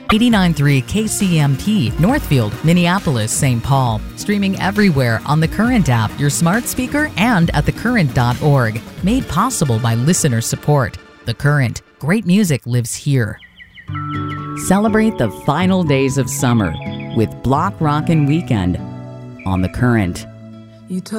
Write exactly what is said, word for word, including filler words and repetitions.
eighty-nine point three K C M P, Northfield, Minneapolis, Saint Paul. Streaming everywhere on the Current app, your smart speaker, and at the current dot org. Made possible by listener support. The Current. Great music lives here. Celebrate the final days of summer with Block Rockin' Weekend on The Current. You